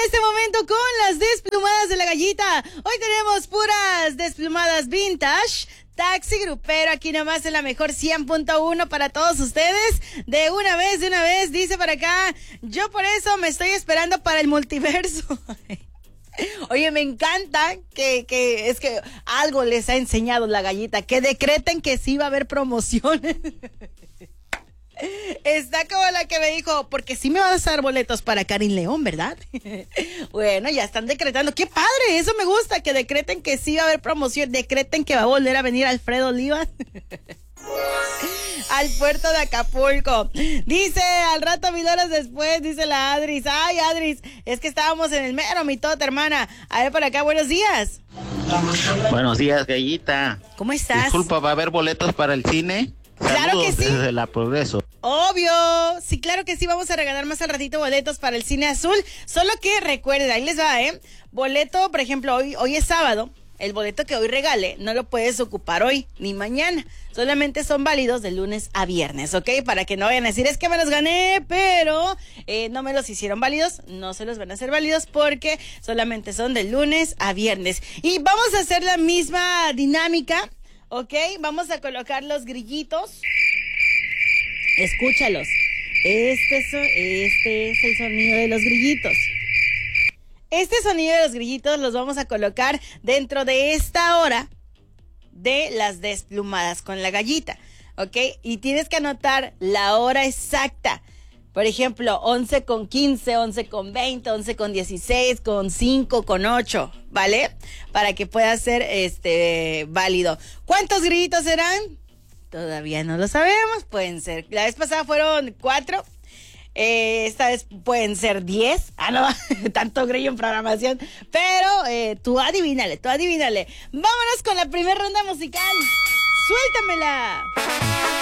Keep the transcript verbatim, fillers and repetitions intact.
este momento con las desplumadas de la gallita. Hoy tenemos puras desplumadas vintage. Taxi grupero aquí nomás en la mejor cien punto uno para todos ustedes. De una vez, de una vez, dice por acá. Yo por eso me estoy esperando para el multiverso. Oye, me encanta que, que es que algo les ha enseñado la gallita, que decreten que sí va a haber promociones. Está como la que me dijo, porque sí me vas a dar boletos para Karin León, ¿verdad? Bueno, ya están decretando. ¡Qué padre! Eso me gusta, que decreten que sí va a haber promoción. Decreten que va a volver a venir Alfredo Olivas al puerto de Acapulco. Dice, al rato, mil horas después, dice la Adris. Ay, Adris, es que estábamos en el mero mitote, hermana. A ver, por acá, buenos días. Buenos días, gallita. ¿Cómo estás? Disculpa, ¿va a haber boletos para el cine? Claro que sí. Desde la Progreso. Obvio, sí, claro que sí, vamos a regalar más al ratito boletos para el Cine Azul, solo que recuerden, ahí les va, ¿eh? Boleto, por ejemplo, hoy, hoy es sábado, el boleto que hoy regale no lo puedes ocupar hoy ni mañana, solamente son válidos de lunes a viernes, ¿ok? Para que no vayan a decir, es que me los gané, pero eh, no me los hicieron válidos, no se los van a hacer válidos porque solamente son de lunes a viernes. Y vamos a hacer la misma dinámica, ¿ok? Vamos a colocar los grillitos. Escúchalos. Este, so, este es el sonido de los grillitos. Este sonido de los grillitos los vamos a colocar dentro de esta hora de las desplumadas con la gallita, ¿ok? Y tienes que anotar la hora exacta. Por ejemplo, once con quince, once con veinte, once con dieciséis, con cinco, con ocho, ¿vale? Para que pueda ser este válido. ¿Cuántos grillitos serán? Todavía no lo sabemos, pueden ser. La vez pasada fueron cuatro, eh, esta vez pueden ser diez. Ah, no, tanto grillo en programación. Pero eh, tú adivínale, tú adivínale. Vámonos con la primera ronda musical. ¡Suéltamela!